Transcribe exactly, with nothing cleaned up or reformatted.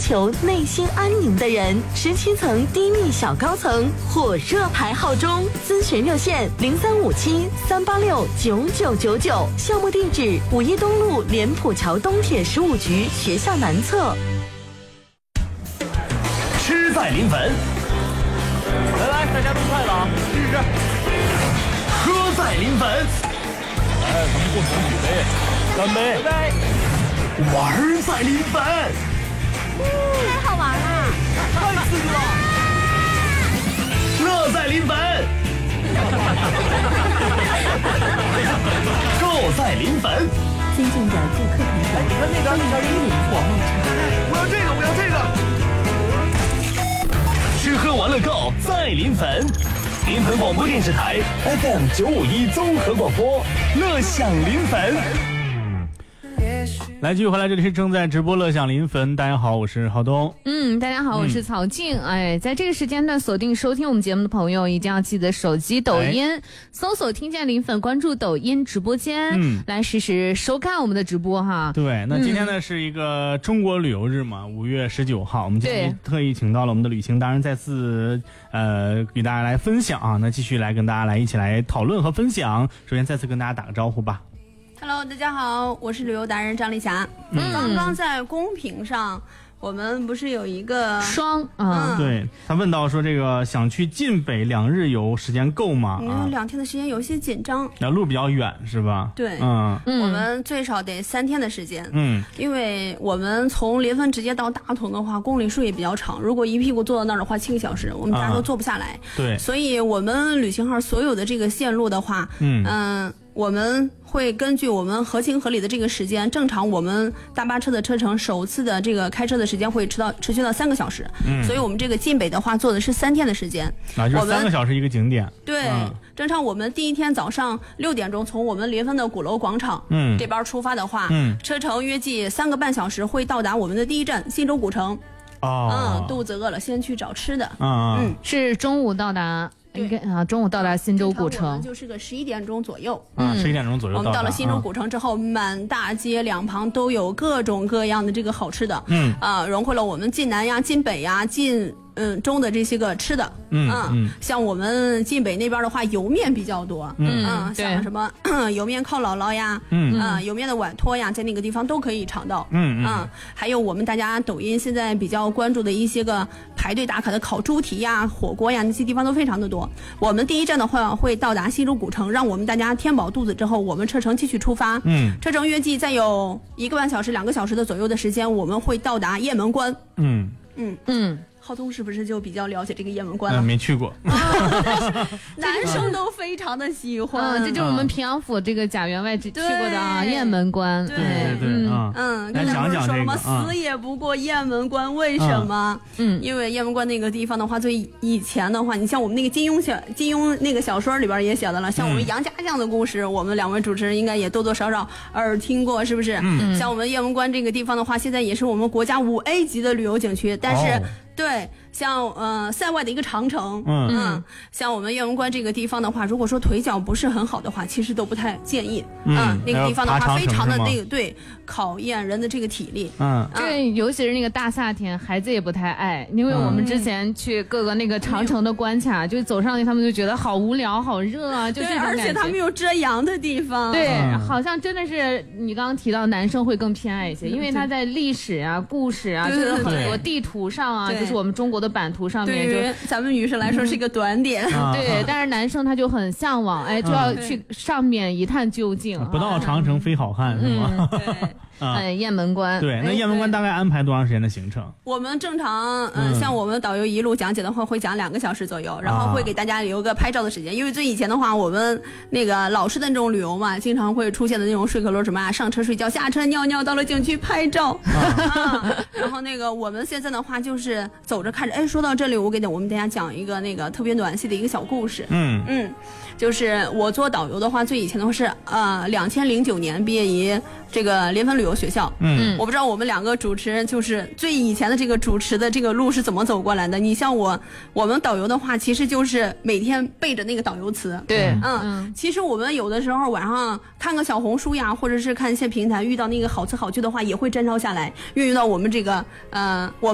求内心安宁的人。十七层低密小高层火热排号中，咨询热线零三五七三八六九九九九，项目地址五一东路莲浦桥东铁十五局学校南侧。 吃在临汾， 来来，大家都快了啊，试试。 喝在临汾， 哎，咱们共同举杯，干杯！干杯！ 玩在临汾， 太好玩了， 太刺激了！ 乐在临汾，购在临汾。 尊敬的顾客朋友， 你看那个，那个零火冒茶。 我要这个，我要这个。 吃喝玩乐购在临汾，临汾广播电视台 F M 九五一综合广播，乐享临汾。 来，继续回来，这里是正在直播乐享临汾。大家好，我是浩东。 嗯，大家好，我是曹静。嗯、哎，在这个时间段锁定收听我们节目的朋友，一定要记得手机抖音、哎、搜索听见临汾，关注抖音直播间，嗯，来实时收看我们的直播哈。 对，那今天呢、嗯、是一个中国旅游日嘛，五月十九号，我们今天特意请到了我们的旅行达人，再次呃给大家来分享啊。那继续来跟大家来一起来讨论和分享。首先再次跟大家打个招呼吧。 Hello， 大家好，我是旅游达人张丽霞。嗯，刚刚在公屏上，我们不是有一个双啊、 嗯？ 对，他问到说这个想去晋北两日游，时间够吗？ 嗯，两天的时间有些紧张， 那路比较远是吧？ 对， 嗯， 我们最少得三天的时间。 嗯， 因为我们从临汾直接到大同的话，公里数也比较长，如果一屁股坐到那儿的话，七个小时，我们大家都坐不下来。 啊、对， 所以我们旅行号所有的这个线路的话，嗯嗯。呃我们会根据我们合情合理的这个时间，正常我们大巴车的车程首次的这个开车的时间会持到持续到三个小时，嗯，所以我们这个晋北的话做的是三天的时间， 啊，就是三个小时一个景点。 对、嗯，正常我们第一天早上六点钟从我们临汾的鼓楼广场，嗯，这边出发的话，嗯，车程约计三个半小时会到达我们的第一站新洲古城。 哦， 嗯，肚子饿了先去找吃的。 嗯嗯， 是中午到达。应该啊，中午到达新洲古城， 我们就是个十一点钟左右。 啊，十一点钟左右到达。 我们到了新洲古城之后，嗯、满大街两旁都有各种各样的这个好吃的。嗯啊，融汇了我们晋南呀、晋北呀、晋嗯中的这些个吃的。嗯啊、嗯，像我们晋北那边的话，油面比较多。嗯啊，像什么油面靠姥姥呀，嗯啊，油面的碗托呀，在那个地方都可以尝到。嗯嗯啊，还有我们大家抖音现在比较关注的一些个排队打卡的烤猪蹄呀、火锅呀，那些地方都非常的多。我们第一站的话会到达新洲古城，让我们大家填饱肚子之后，我们车程继续出发。嗯，车程约计再有一个半小时、两个小时的左右的时间，我们会到达雁门关。嗯嗯嗯。浩东是不是就比较了解这个雁门关了？ 嗯，没去过， 男生都非常的喜欢。 这就是我们平阳府这个贾员外去过的啊，雁门关。 对对对，嗯嗯，刚才不是说了吗？死也不过雁门关，为什么？嗯，因为雁门关那个地方的话，最以前的话，你像我们那个金庸小金庸那个小说里边也写的了，像我们杨家将的故事，我们两位主持人应该也多多少少耳听过，是不是？嗯，像我们雁门关这个地方的话，现在也是我们国家五 A 级的旅游景区，但是。对，像呃塞外的一个长城，嗯嗯，像我们雁门关这个地方的话，如果说腿脚不是很好的话，其实都不太建议。嗯，嗯那个地方的话，非常的那个对考验人的这个体力。嗯， 这个尤其是那个大夏天，孩子也不太爱，因为我们之前去各个那个长城的关卡，嗯、就走上去，他们就觉得好无聊、好热啊，就这种感觉。 而且他们有遮阳的地方。 对，嗯、好像真的是你刚刚提到男生会更偏爱一些，因为他在历史啊、故事啊，就是很多地图上啊。就是我们中国的版图上面， 对于咱们女生来说是一个短点， 嗯、对。但是男生他就很向往，哎，就要去上面一探究竟。 不到长城非好汉，是吗？ 对。 嗯，雁门关。 对，那雁门关大概安排多长时间的行程？ 我们正常，嗯，像我们导游一路讲解的话，会讲两个小时左右，然后会给大家留个拍照的时间。因为最以前的话，我们那个老式的那种旅游嘛，经常会出现的那种顺口溜什么啊，上车睡觉，下车尿尿，到了景区拍照。啊、然后那个我们现在的话就是走着看着，哎，说到这里，我给我们大家讲一个那个特别暖心的一个小故事。嗯嗯。就是我做导游的话，最以前的话是呃，两千零九年毕业于这个临汾旅游学校。嗯，我不知道我们两个主持人就是最以前的这个主持的这个路是怎么走过来的。你像我，我们导游的话，其实就是每天背着那个导游词。 对， 嗯，嗯其实我们有的时候晚上看个小红书呀，或者是看一些平台，遇到那个好词好句的话，也会摘抄下来，运用到我们这个呃我。